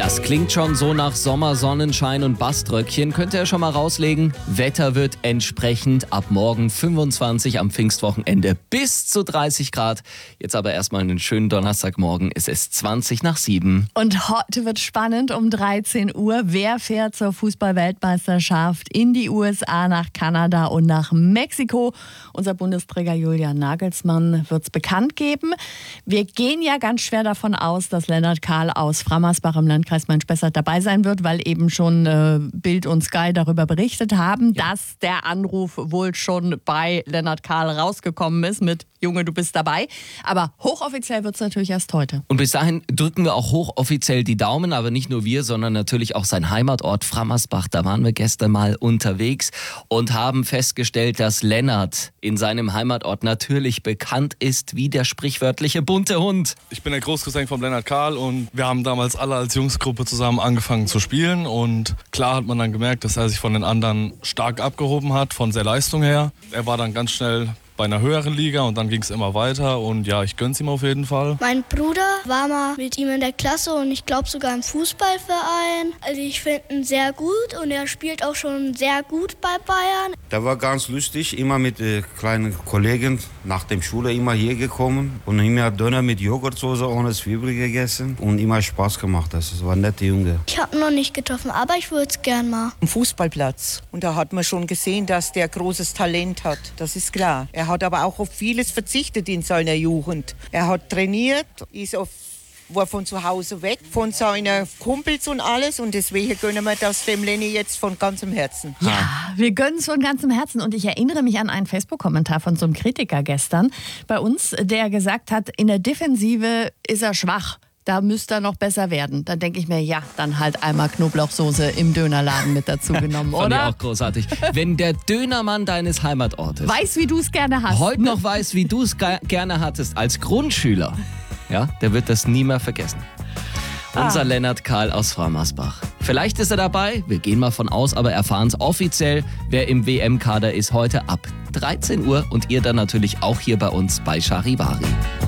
Das klingt schon so nach Sommer, Sonnenschein und Baströckchen. Könnt ihr schon mal rauslegen. Wetter wird entsprechend ab morgen 25 am Pfingstwochenende bis zu 30 Grad. Jetzt aber erstmal einen schönen Donnerstagmorgen. Es ist 20 nach 7. Und heute wird spannend um 13 Uhr. Wer fährt zur Fußball-Weltmeisterschaft in die USA, nach Kanada und nach Mexiko? Unser Bundesträger Julian Nagelsmann wird es bekannt geben. Wir gehen ja ganz schwer davon aus, dass Lennart Kahl aus Frammersbach im Landkreis Main-Spessart dabei sein wird, weil eben schon Bild und Sky darüber berichtet haben, dass der Anruf wohl schon bei Lennart Kahl rausgekommen ist mit Junge, du bist dabei. Aber hochoffiziell wird es natürlich erst heute. Und bis dahin drücken wir auch hochoffiziell die Daumen, aber nicht nur wir, sondern natürlich auch sein Heimatort Frammersbach. Da waren wir gestern mal unterwegs und haben festgestellt, dass Lennart in seinem Heimatort natürlich bekannt ist wie der sprichwörtliche bunte Hund. Ich bin der Großcousin von Lennart Kahl und wir haben damals alle als Jungsgruppe zusammen angefangen zu spielen. Und klar hat man dann gemerkt, dass er sich von den anderen stark abgehoben hat, von der Leistung her. Er war dann ganz schnell bei einer höheren Liga und dann ging es immer weiter und ja, ich gönn's ihm auf jeden Fall. Mein Bruder war mal mit ihm in der Klasse und ich glaube sogar im Fußballverein. Also ich finde ihn sehr gut und er spielt auch schon sehr gut bei Bayern. Der war ganz lustig, immer mit kleinen Kollegen nach der Schule immer hier gekommen und immer Döner mit Joghurtsoße ohne Zwiebel gegessen und immer Spaß gemacht. Das war ein netter Junge. Ich habe ihn noch nicht getroffen, aber ich würde es gern mal. Am Fußballplatz. Und da hat man schon gesehen, dass der großes Talent hat. Das ist klar. Er hat aber auch auf vieles verzichtet in seiner Jugend. Er hat trainiert, war von zu Hause weg, von seinen Kumpels und alles. Und deswegen gönnen wir das dem Lenny jetzt von ganzem Herzen. Ja, wir gönnen es von ganzem Herzen. Und ich erinnere mich an einen Facebook-Kommentar von so einem Kritiker gestern bei uns, der gesagt hat, in der Defensive ist er schwach. Da müsste er noch besser werden. Dann denke ich mir, ja, dann halt einmal Knoblauchsoße im Dönerladen mit dazu genommen, Fand ich oder? auch großartig. Wenn der Dönermann deines Heimatortes Weiß, wie du es gerne hast. heute noch weiß, wie du es gerne hattest als Grundschüler, ja, der wird das nie mehr vergessen. Unser Lennart Kahl aus Frammersbach. Vielleicht ist er dabei, wir gehen mal von aus, aber erfahren es offiziell, wer im WM-Kader ist, heute ab 13 Uhr und ihr dann natürlich auch hier bei uns bei Charivari.